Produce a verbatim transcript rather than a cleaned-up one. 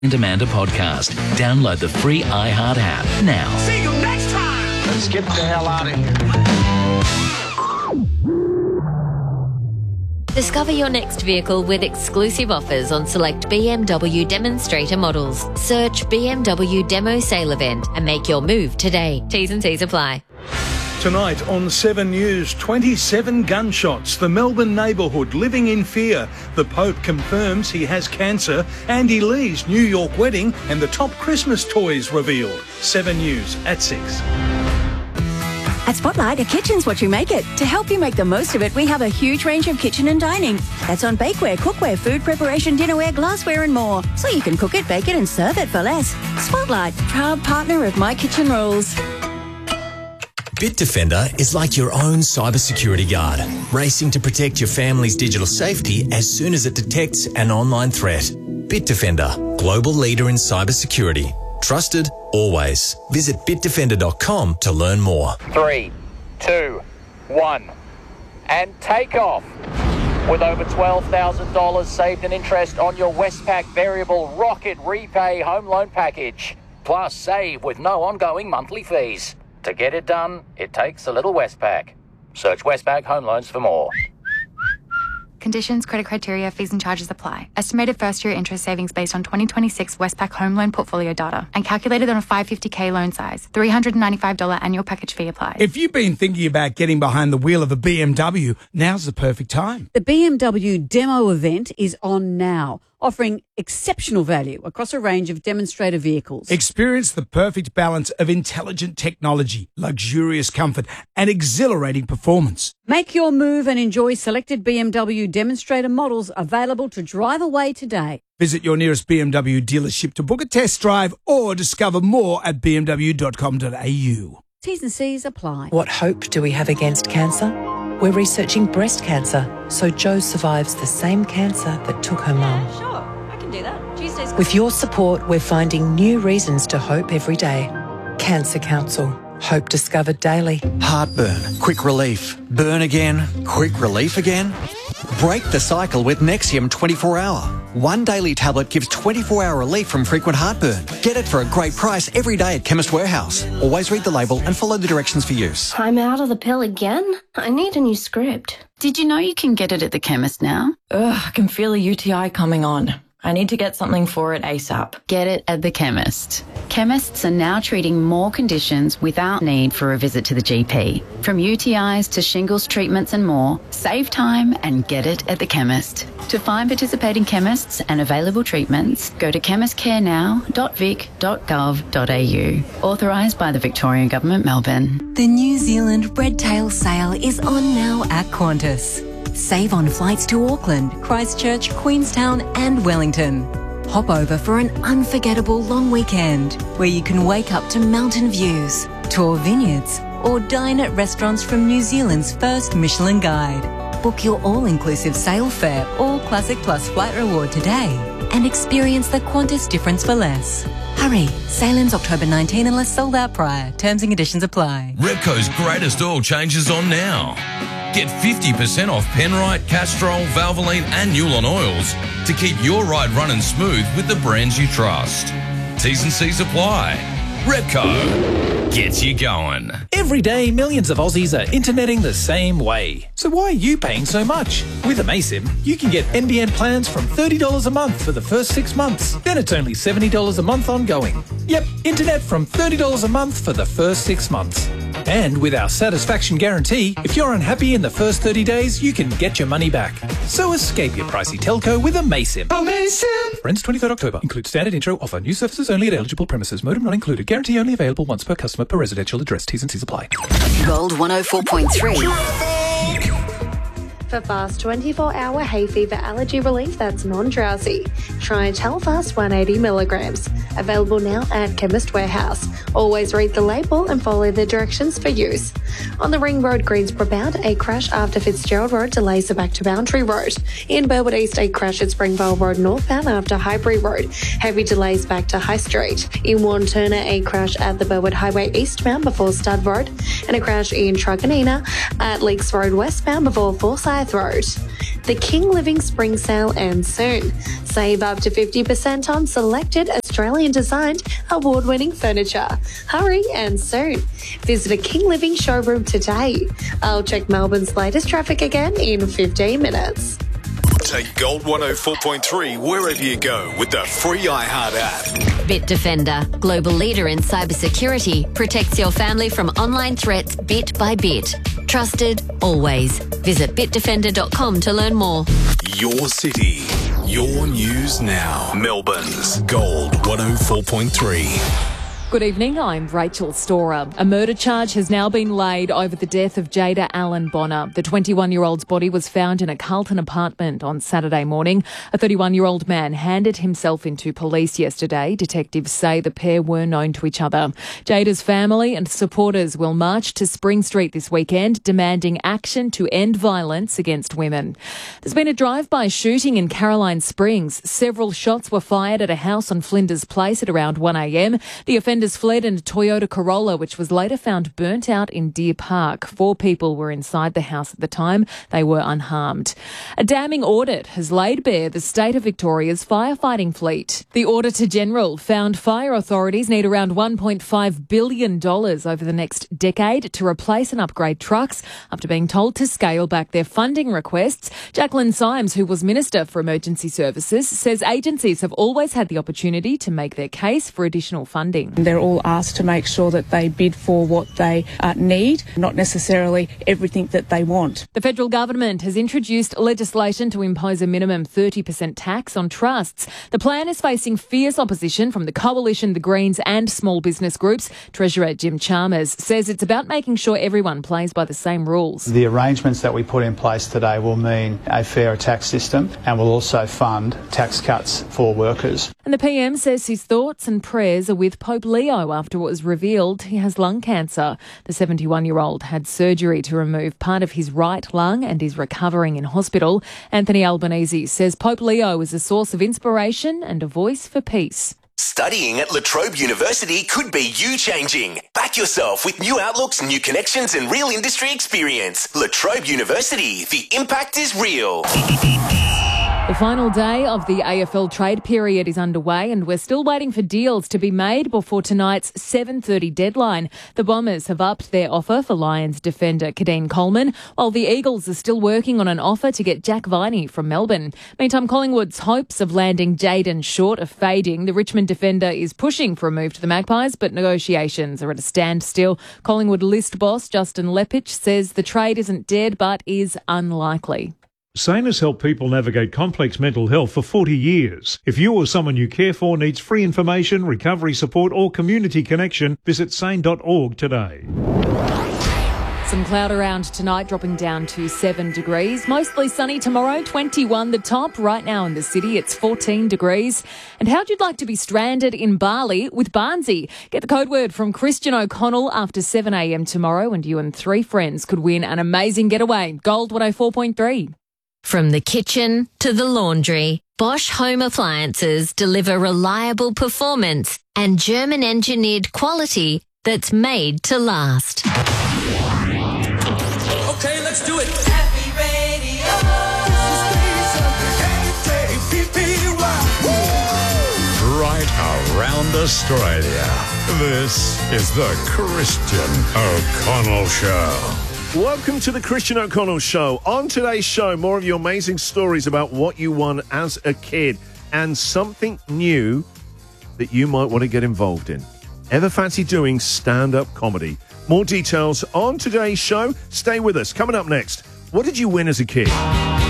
and Amanda podcast. Download the free iHeart app now. See you next time. Let's get the hell out of here. Discover your next vehicle with exclusive offers on select B M W demonstrator models. Search B M W Demo Sale Event and make your move today. T's and C's apply. Tonight on Seven News, twenty-seven gunshots, the Melbourne neighbourhood living in fear. The Pope confirms he has cancer, Andy Lee's New York wedding and the top Christmas toys revealed. Seven News at six. At Spotlight, a kitchen's what you make it. To help you make the most of it, we have a huge range of kitchen and dining. That's on bakeware, cookware, food preparation, dinnerware, glassware and more. So you can cook it, bake it and serve it for less. Spotlight, proud partner of My Kitchen Rules. Bitdefender is like your own cybersecurity guard, racing to protect your family's digital safety as soon as it detects an online threat. Bitdefender, global leader in cybersecurity. Trusted, always. Visit bitdefender dot com to learn more. Three, two, one, and take off. With over twelve thousand dollars saved in interest on your Westpac Variable Rocket Repay Home Loan Package. Plus, save with no ongoing monthly fees. To get it done, it takes a little Westpac. Search Westpac Home Loans for more. Conditions, credit criteria, fees and charges apply. Estimated first-year interest savings based on twenty twenty-six Westpac home loan portfolio data and calculated on a five hundred fifty thousand loan size. three hundred ninety-five dollars annual package fee applies. If you've been thinking about getting behind the wheel of a B M W, now's the perfect time. The B M W demo event is on now, offering exceptional value across a range of demonstrator vehicles. Experience the perfect balance of intelligent technology, luxurious comfort, and exhilarating performance. Make your move and enjoy selected B M W demonstrator models available to drive away today. Visit your nearest B M W dealership to book a test drive or discover more at b m w dot com dot a u. T's and C's apply. What hope do we have against cancer? We're researching breast cancer, so Jo survives the same cancer that took her mum. Yeah, sure. I can do that. Tuesday's... With your support, we're finding new reasons to hope every day. Cancer Council. Hope discovered daily. Heartburn, quick relief. Burn again, quick relief again. Break the cycle with Nexium twenty-four hour. One daily tablet gives twenty-four hour relief from frequent heartburn. Get it for a great price every day at Chemist Warehouse. Always read the label and follow the directions for use. I'm out of the pill again? I need a new script. Did you know you can get it at the chemist now? Ugh, I can feel a U T I coming on. I need to get something for it ASAP. Get it at the chemist. Chemists are now treating more conditions without need for a visit to the G P. From U T Is to shingles treatments and more, save time and get it at the chemist. To find participating chemists and available treatments, go to chemist care now dot vic dot gov dot a u. Authorised by the Victorian Government, Melbourne. The New Zealand Redtail sale is on now at Qantas. Save on flights to Auckland, Christchurch, Queenstown and Wellington. Hop over for an unforgettable long weekend where you can wake up to mountain views, tour vineyards or dine at restaurants from New Zealand's first Michelin Guide. Book your all-inclusive sail fare or Classic Plus flight reward today and experience the Qantas difference for less. Hurry, sailings October nineteenth unless sold out prior. Terms and conditions apply. Repco's greatest oil changes on now. Get fifty percent off Penrite, Castrol, Valvoline and Newlon oils to keep your ride running smooth with the brands you trust. T's and C's apply. Repco gets you going. Every day, millions of Aussies are interneting the same way. So why are you paying so much? With Amaysim, you can get N B N plans from thirty dollars a month for the first six months. Then it's only seventy dollars a month ongoing. Yep, internet from thirty dollars a month for the first six months. And with our satisfaction guarantee, if you're unhappy in the first thirty days, you can get your money back. So escape your pricey telco with Amaysim. Amaysim! For ends twenty-third October. Include standard intro offer. New services only at eligible premises. Modem not included. Guarantee only available once per customer per residential address. T's and C's apply. Gold one oh four point three. For fast twenty-four hour hay fever allergy relief that's non-drowsy, try Telfast one hundred eighty milligrams. Available now at Chemist Warehouse. Always read the label and follow the directions for use. On the Ring Road, Greensboro bound, a crash after Fitzgerald Road delays the back to Boundary Road. In Burwood East, a crash at Springvale Road northbound after Highbury Road. Heavy delays back to High Street. In Warren-Turner, a crash at the Burwood Highway eastbound before Stud Road. And a crash in Truganina at Leaks Road westbound before Forsyth Road. The King Living Spring Sale ends soon. Save up to fifty percent on selected Australian-designed, award-winning furniture. Hurry and soon. Visit a King Living showroom today. I'll check Melbourne's latest traffic again in fifteen minutes. Take Gold one oh four point three wherever you go with the free iHeart app. Bitdefender, global leader in cybersecurity, protects your family from online threats bit by bit. Trusted, always. Visit bitdefender dot com to learn more. Your city, your news now. Melbourne's Gold one oh four point three. Good evening, I'm Rachel Storer. A murder charge has now been laid over the death of Jada Allen Bonner. The twenty-one-year-old's body was found in a Carlton apartment on Saturday morning. A thirty-one-year-old man handed himself into police yesterday. Detectives say the pair were known to each other. Jada's family and supporters will march to Spring Street this weekend, demanding action to end violence against women. There's been a drive-by shooting in Caroline Springs. Several shots were fired at a house on Flinders Place at around one a m. The offender fled in a Toyota Corolla, which was later found burnt out in Deer Park. Four people were inside the house at the time. They were unharmed. A damning audit has laid bare the state of Victoria's firefighting fleet. The Auditor-General found fire authorities need around one point five billion dollars over the next decade to replace and upgrade trucks after being told to scale back their funding requests. Jacqueline Symes, who was Minister for Emergency Services, says agencies have always had the opportunity to make their case for additional funding. They're all asked to make sure that they bid for what they uh, need, not necessarily everything that they want. The federal government has introduced legislation to impose a minimum thirty percent tax on trusts. The plan is facing fierce opposition from the Coalition, the Greens and small business groups. Treasurer Jim Chalmers says it's about making sure everyone plays by the same rules. The arrangements that we put in place today will mean a fairer tax system and will also fund tax cuts for workers. And the P M says his thoughts and prayers are with Pope Leo after it was revealed he has lung cancer. The seventy-one-year-old had surgery to remove part of his right lung and is recovering in hospital. Anthony Albanese says Pope Leo is a source of inspiration and a voice for peace. Studying at La Trobe University could be you-changing. Back yourself with new outlooks, new connections and real industry experience. La Trobe University, the impact is real. The final day of the A F L trade period is underway and we're still waiting for deals to be made before tonight's seven thirty deadline. The Bombers have upped their offer for Lions defender Kadeen Coleman, while the Eagles are still working on an offer to get Jack Viney from Melbourne. Meantime, Collingwood's hopes of landing Jayden Short are fading. The Richmond defender is pushing for a move to the Magpies, but negotiations are at a standstill. Collingwood list boss Justin Lepich says the trade isn't dead but is unlikely. SANE has helped people navigate complex mental health for forty years. If you or someone you care for needs free information, recovery support or community connection, visit sane dot org today. Some cloud around tonight, dropping down to seven degrees. Mostly sunny tomorrow, twenty-one the top. Right now in the city, it's fourteen degrees. And how'd you like to be stranded in Bali with Barnsey? Get the code word from Christian O'Connell after seven a m tomorrow and you and three friends could win an amazing getaway. Gold one oh four point three. From the kitchen to the laundry, Bosch Home Appliances deliver reliable performance and German-engineered quality that's made to last. Okay, let's do it. Happy Radio. Right around Australia. This is the Christian O'Connell Show. Welcome to the Christian O'Connell Show. On today's show, more of your amazing stories about what you won as a kid and something new that you might want to get involved in. Ever fancy doing stand-up comedy? More details on today's show. Stay with us. Coming up next, what did you win as a kid?